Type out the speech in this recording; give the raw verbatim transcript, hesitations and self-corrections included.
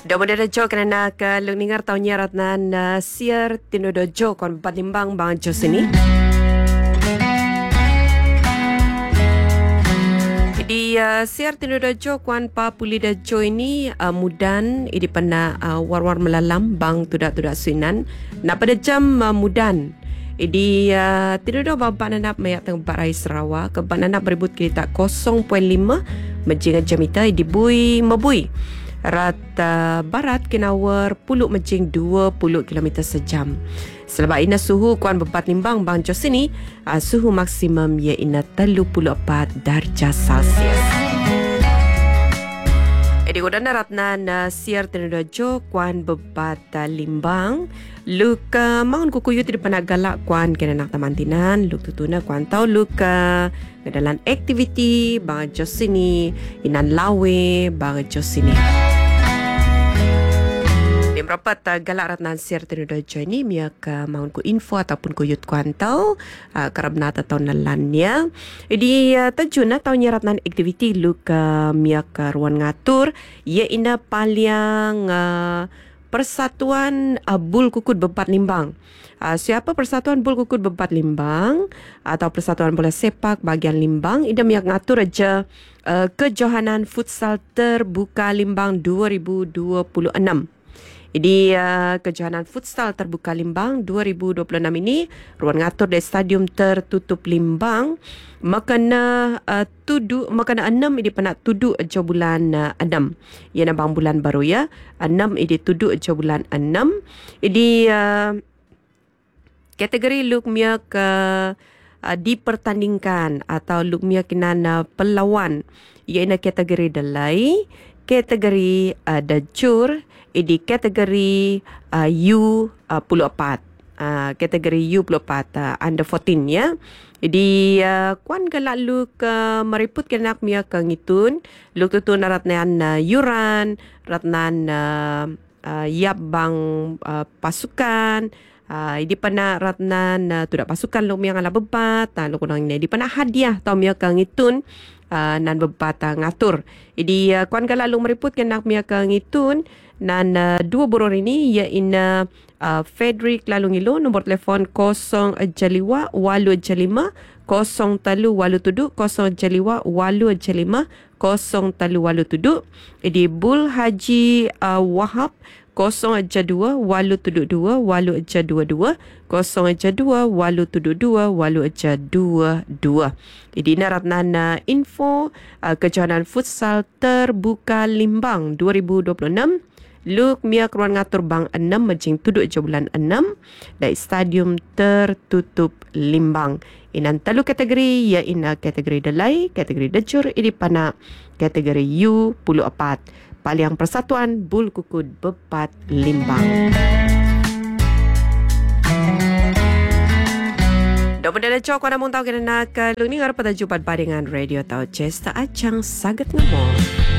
Domodera Jo kerana ke lung ningar tau nyarat nan uh, siar tinodo Jo kon patimbang bang Jo sini. Di uh, siar tinodo Jo kuan pa pulida Jo ini uh, mudan idi pernah uh, war-war melalam bang tudak-tudak suinan. Na pada jam uh, mudan Idi uh, tinodo bapa nanap mayak teng Barai Sarawak ke nanap berebut kita kosong perpuluhan lima menjing jamita idi bui mabui. Rata barat kinawar puluh menjing dua puluh kilometer sejam. Selepas ina suhu kuan bepat limbang bang Jo sini, uh, suhu maksimum ia ina tiga puluh empat darjah Celsius. Edi kodana ratna na siar tinodo Jo kuan bepat uh, limbang. Luk uh, maun kukuyu tidak pernah galak kuan kena nak tamantinan. Luk tutuna kuan tau luk uh, dalam aktiviti bang Jo sini, inan lawe bang Jo sini. Rapat uh, galak ratnan siar tinodo Jo ini miak uh, maun ku info ataupun ku yut kuan tau uh, karabna ta tau nalannya. Jadi uh, tajuna tau nyaratnan aktiviti luk uh, miak uh, ruan ngatur ia ina paliang uh, Persatuan uh, Bul Kukut Bepat Limbang. Uh, siapa Persatuan Bul Kukut Bepat Limbang atau Persatuan Bola Sepak Bagian Limbang ida miak ngatur aja uh, kejohanan futsal terbuka Limbang dua ribu dua puluh enam. Jadi uh, kejohanan futsal terbuka Limbang dua ribu dua puluh enam ini ruang ngatur di stadium tertutup Limbang makana uh, tudu makana enam ini pernah tudu je bulan uh, enam. Ia nabang bulan baru ya. enam ini tudu je bulan enam. Jadi uh, kategori luk miak uh, uh, dipertandingkan atau luk miak kinan uh, pelawan ia kategori delai, kategori uh, dajur, di kategori uh, U uh, puluh empat. Uh, kategori U puluh empat uh, under empat belas ya. Jadi uh, kuan galak luk uh, meriput kenak mia kangitun luk tutun ratnan uh, yuran ratnan uh, uh, yap bang uh, pasukan uh, di pana ratnan uh, tudak pasukan luk mia ngala bebat uh, luk nang ni di pana hadiah tau mia kangitun uh, nan bebat uh, ngatur. Jadi uh, kuan galak luk meriput kenak mia kangitun nan uh, dua boror ini ia ina uh, Frederick Lalungilo nombor telefon kosong jaliwa walu jalima kosong talu walu tuduk kosong jaliwa walu jalima kosong talu walu tuduk. Idi Bul Haji uh, Wahab kosong aja dua walu tuduk dua walu aja dua dua kosong aja dua walu tuduk dua walu aja dua dua. Idi naratnana info uh, kejohanan futsal terbuka Limbang dua ribu dua puluh enam. Luk miak ruang ngatur bang enam menjing tuduk je bulan enam dari stadium tertutup Limbang. Inan talu kategori ya ina kategori delai, kategori dejur ini pana kategori U puluh empat. Paliang Persatuan Bul Kukut Bepat Limbang. Domodera Jo kuana mung tau kena nak lung ni ngar pada jupat baringan radio tau Cesta Acang Saget Ngomong.